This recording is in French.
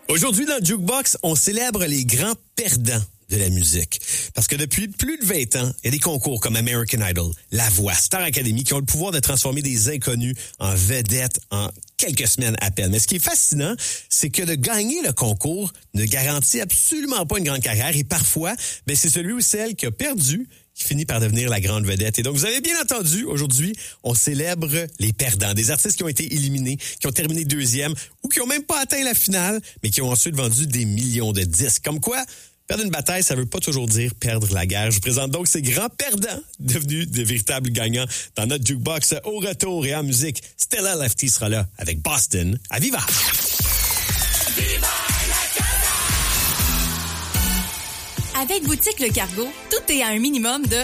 Aujourd'hui, dans Jukebox, on célèbre les grands perdants de la musique. Parce que depuis plus de 20 ans, il y a des concours comme American Idol, La Voix, Star Academy qui ont le pouvoir de transformer des inconnus en vedettes en quelques semaines à peine. Mais ce qui est fascinant, c'est que de gagner le concours ne garantit absolument pas une grande carrière et parfois, c'est celui ou celle qui a perdu qui finit par devenir la grande vedette. Et donc, vous avez bien entendu, aujourd'hui, on célèbre les perdants, des artistes qui ont été éliminés, qui ont terminé deuxième ou qui ont même pas atteint la finale, mais qui ont ensuite vendu des millions de disques. Comme quoi, perdre une bataille, ça veut pas toujours dire perdre la guerre. Je vous présente donc ces grands perdants devenus de véritables gagnants dans notre Jukebox. Au retour et en musique, Stella Lefty sera là avec Boston à Viva! Viva la Casa! Avec Boutique Le Cargo, tout est à un minimum de